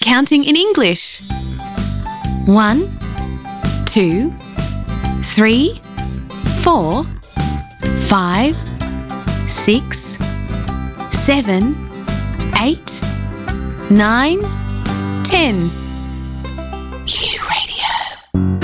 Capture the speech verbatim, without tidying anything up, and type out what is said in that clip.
counting in English. One, two, three, four, five, six, seven, eight, nine, ten. Q Radio.